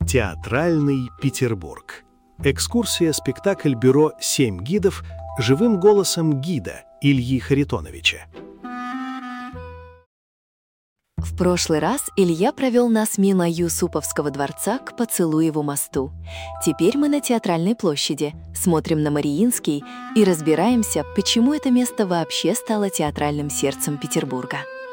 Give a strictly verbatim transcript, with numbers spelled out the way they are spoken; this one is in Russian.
Театральный Петербург. Экскурсия-спектакль бюро «Семь гидов» живым голосом гида Ильи Харитоновича. В прошлый раз Илья провел нас мимо Юсуповского дворца к Поцелуеву мосту. Теперь мы на Театральной площади, смотрим на Мариинский и разбираемся, почему это место вообще стало театральным сердцем Петербурга.